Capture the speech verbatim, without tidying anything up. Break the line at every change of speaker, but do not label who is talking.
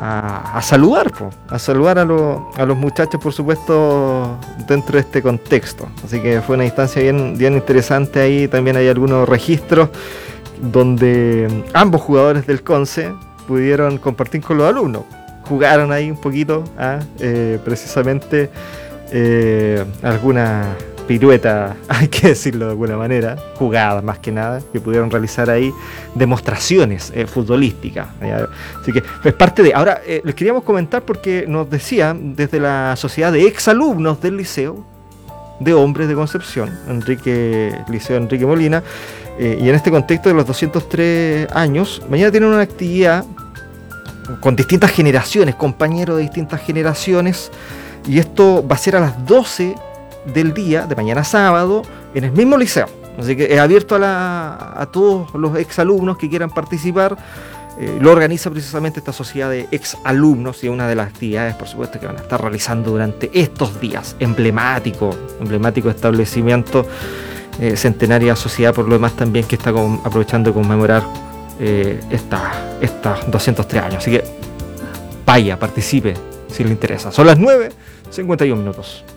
a, a saludar, po, a saludar a, lo, a los muchachos, por supuesto, dentro de este contexto. Así que fue una instancia bien, bien interesante ahí. También hay algunos registros donde ambos jugadores del Conce pudieron compartir con los alumnos. Jugaron ahí un poquito, ¿ah? eh, precisamente eh, alguna pirueta, hay que decirlo de alguna manera, jugadas más que nada, que pudieron realizar ahí demostraciones eh, futbolísticas. ¿Ya? Así que es parte de... Ahora, eh, les queríamos comentar porque nos decían desde la sociedad de exalumnos del liceo de hombres de Concepción, Enrique Liceo Enrique Molina, eh, y en este contexto de los doscientos tres años, mañana tienen una actividad con distintas generaciones, compañeros de distintas generaciones, y esto va a ser a las doce del día, de mañana sábado, en el mismo liceo. Así que es abierto a, la, a todos los exalumnos que quieran participar. Eh, lo organiza precisamente esta sociedad de exalumnos y es una de las actividades, por supuesto, que van a estar realizando durante estos días. Emblemático, emblemático establecimiento, eh, centenaria sociedad, por lo demás también, que está con, aprovechando de conmemorar eh, esta, estos doscientos tres años. Así que vaya, participe si le interesa. Son las nueve cincuenta y un minutos.